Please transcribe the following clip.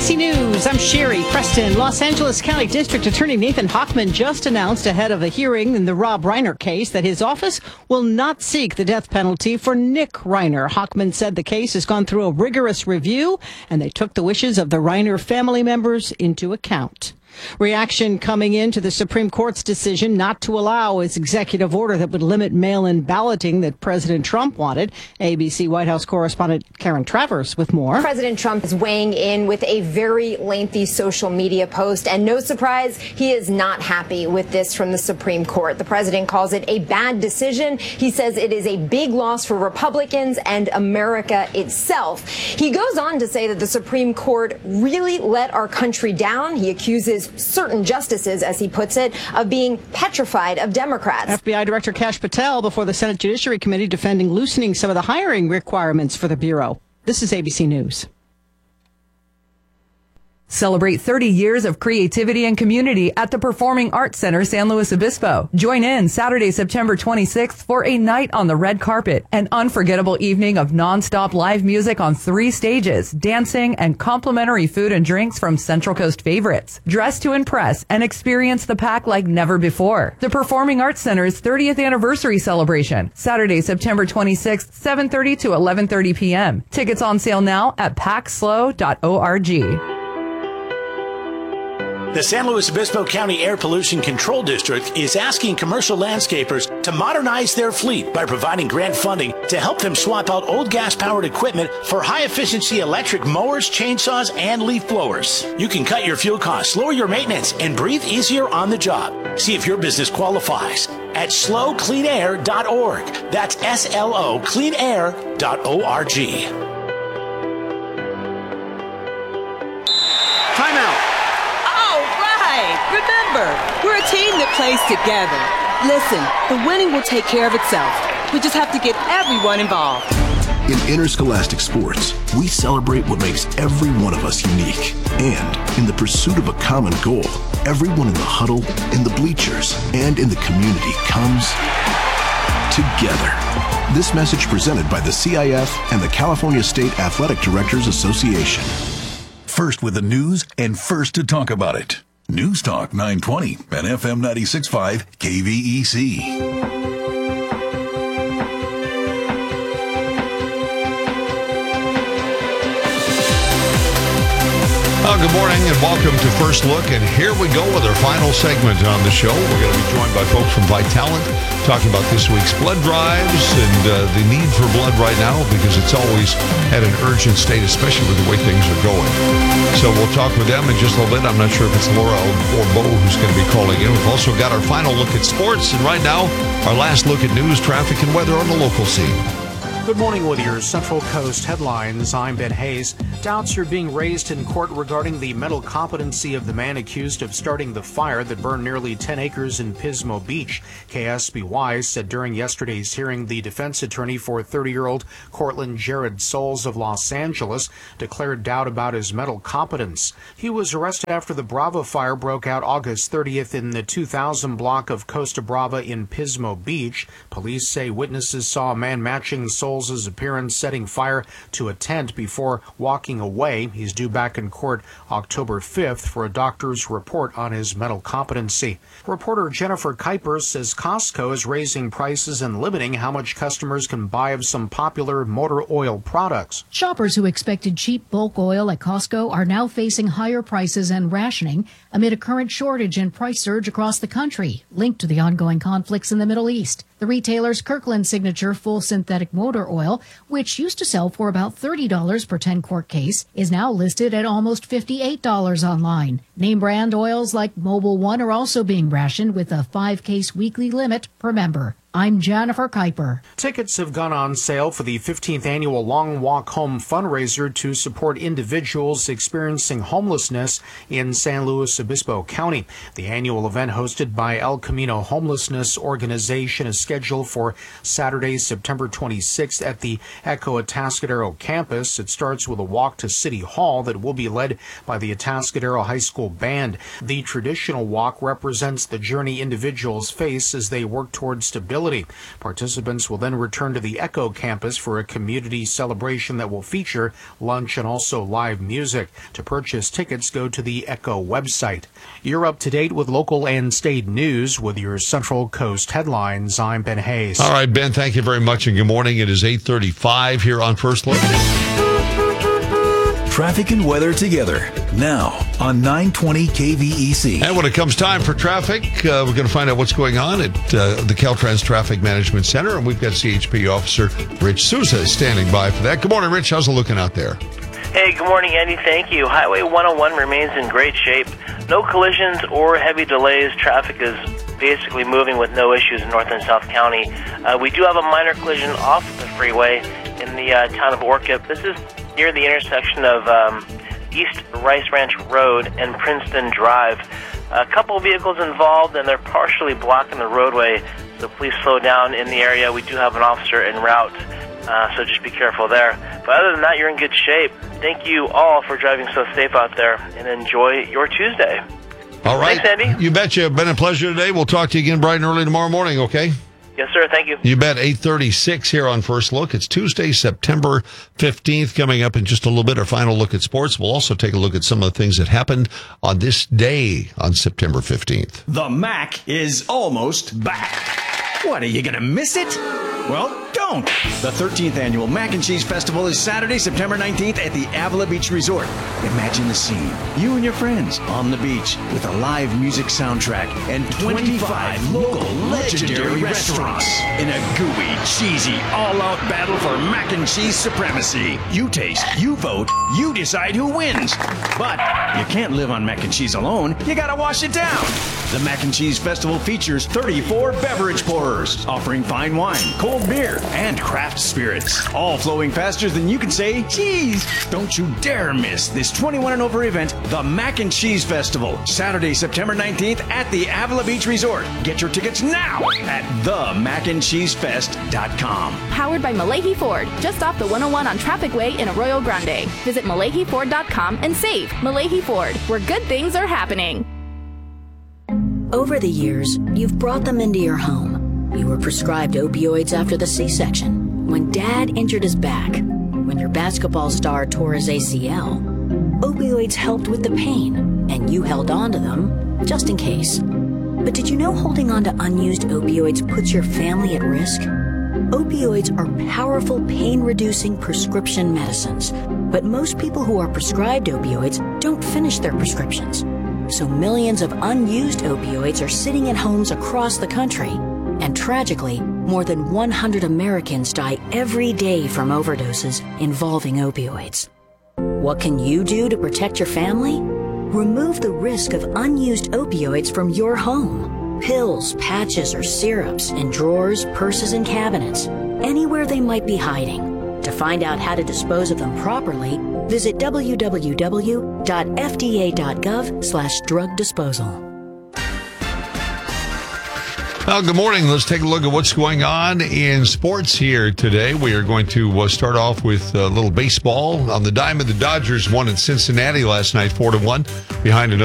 ABC News, I'm Sherry Preston. Los Angeles County District Attorney Nathan Hochman just announced ahead of a hearing in the Rob Reiner case that his office will not seek the death penalty for Nick Reiner. Hochman said the case has gone through a rigorous review and they took the wishes of the Reiner family members into account. Reaction coming into the Supreme Court's decision not to allow its executive order that would limit mail-in balloting that President Trump wanted. ABC White House correspondent Karen Travers with more. President Trump is weighing in with a very lengthy social media post, and no surprise, he is not happy with this from the Supreme Court. The president calls it a bad decision. He says it is a big loss for Republicans and America itself. He goes on to say that the Supreme Court really let our country down. He accuses certain justices, as he puts it, of being petrified of Democrats. FBI Director Kash Patel before the Senate Judiciary Committee defending loosening some of the hiring requirements for the Bureau. This is ABC News. Celebrate 30 years of creativity and community at the Performing Arts Center, San Luis Obispo. Join in Saturday, September 26th for a night on the red carpet, an unforgettable evening of nonstop live music on 3 stages, dancing, and complimentary food and drinks from Central Coast favorites. Dress to impress and experience the pack like never before. The Performing Arts Center's 30th anniversary celebration, Saturday, September 26th, 7:30 to 11:30 p.m. Tickets on sale now at packslow.org. The San Luis Obispo County Air Pollution Control District is asking commercial landscapers to modernize their fleet by providing grant funding to help them swap out old gas-powered equipment for high-efficiency electric mowers, chainsaws, and leaf blowers. You can cut your fuel costs, lower your maintenance, and breathe easier on the job. See if your business qualifies at slowcleanair.org. That's SLO cleanair.org. Timeout. Remember, we're a team that plays together. Listen, the winning will take care of itself. We just have to get everyone involved. In interscholastic sports, we celebrate what makes every one of us unique. And in the pursuit of a common goal, everyone in the huddle, in the bleachers, and in the community comes together. This message presented by the CIF and the California State Athletic Directors Association. First with the news and first to talk about it. News Talk 920 and FM 96.5 KVEC. Good morning and welcome to First Look. And here we go with our final segment on the show. We're going to be joined by folks from Vitalant talking about this week's blood drives and the need for blood right now because it's always at an urgent state, especially with the way things are going. So we'll talk with them in just a little bit. I'm not sure if it's Laura or Bo who's going to be calling in. We've also got our final look at sports. And right now, our last look at news, traffic, and weather on the local scene. Good morning with your Central Coast headlines. I'm Ben Hayes. Doubts are being raised in court regarding the mental competency of the man accused of starting the fire that burned nearly 10 acres in Pismo Beach. KSBY said during yesterday's hearing the defense attorney for 30-year-old Cortland Jared Souls of Los Angeles declared doubt about his mental competence. He was arrested after the Brava fire broke out August 30th in the 2000 block of Costa Brava in Pismo Beach. Police say witnesses saw a man matching Souls' appearance setting fire to a tent before walking away. He's due back in court October 5th for a doctor's report on his mental competency. Reporter Jennifer Kuiper says Costco is raising prices and limiting how much customers can buy of some popular motor oil products. Shoppers who expected cheap bulk oil at Costco are now facing higher prices and rationing amid a current shortage and price surge across the country, linked to the ongoing conflicts in the Middle East. The retailer's Kirkland Signature full synthetic motor oil, which used to sell for about $30 per 10-quart case, is now listed at almost $58 online. Name brand oils like Mobil 1 are also being rationed with a 5-case weekly limit per member. I'm Jennifer Kuiper. Tickets have gone on sale for the 15th annual Long Walk Home fundraiser to support individuals experiencing homelessness in San Luis Obispo County. The annual event hosted by El Camino Homelessness Organization is scheduled for Saturday, September 26th at the Echo Atascadero campus. It starts with a walk to City Hall that will be led by the Atascadero High School Band. The traditional walk represents the journey individuals face as they work towards stability facility. Participants will then return to the Echo campus for a community celebration that will feature lunch and also live music. To purchase tickets, go to the Echo website. You're up to date with local and state news with your Central Coast headlines. I'm Ben Hayes. All right, Ben, thank you very much, and good morning. It is 8:35 here on First Look. Traffic and weather together now on 920 KVEC. And when it comes time for traffic, we're going to find out what's going on at the Caltrans Traffic Management Center. And we've got CHP Officer Rich Souza standing by for that. Good morning, Rich. How's it looking out there? Hey, good morning, Andy. Thank you. Highway 101 remains in great shape. No collisions or heavy delays. Traffic is basically moving with no issues in North and South County. We do have a minor collision off the freeway in the town of Orcup. This is near the intersection of East Rice Ranch Road and Princeton Drive. A couple of vehicles involved, and they're partially blocking the roadway, so please slow down in the area. We do have an officer en route, so just be careful there. But other than that, you're in good shape. Thank you all for driving so safe out there, and enjoy your Tuesday. All right. Thanks, Andy. You betcha. Been a pleasure today. We'll talk to you again bright and early tomorrow morning, okay? Yes, sir. Thank you. You bet. 8:36 here on First Look. It's Tuesday, September 15th. Coming up in just a little bit, our final look at sports. We'll also take a look at some of the things that happened on this day on September 15th. The Mac is almost back. What, are you going to miss it? Well, don't. The 13th Annual Mac and Cheese Festival is Saturday, September 19th at the Avila Beach Resort. Imagine the scene. You and your friends on the beach with a live music soundtrack and 25 local legendary restaurants in a gooey, cheesy, all-out battle for mac and cheese supremacy. You taste, you vote, you decide who wins. But you can't live on mac and cheese alone. You gotta wash it down. The Mac and Cheese Festival features 34 beverage pourers, offering fine wine, cold beer, and craft spirits, all flowing faster than you can say cheese. Don't you dare miss this 21 and over event, the Mac and Cheese Festival, Saturday, September 19th at the Avila Beach Resort. Get your tickets now at themacandcheesefest.com. Powered by Malahi Ford, just off the 101 on Traffic Way in Arroyo Grande. Visit MalahiFord.com and save. Malahi Ford, where good things are happening. Over the years, you've brought them into your home. You were prescribed opioids after the C-section, when Dad injured his back, when your basketball star tore his ACL. Opioids helped with the pain, and you held on to them just in case. But did you know holding on to unused opioids puts your family at risk? Opioids are powerful pain-reducing prescription medicines, but most people who are prescribed opioids don't finish their prescriptions. So millions of unused opioids are sitting in homes across the country. And tragically, more than 100 Americans die every day from overdoses involving opioids. What can you do to protect your family? Remove the risk of unused opioids from your home. Pills, patches, or syrups in drawers, purses, and cabinets, anywhere they might be hiding. To find out how to dispose of them properly, visit www.fda.gov/drug disposal. Well, good morning. Let's take a look at what's going on in sports here today. We are going to start off with a little baseball. On the dime of the Dodgers won at Cincinnati last night, 4-1, behind another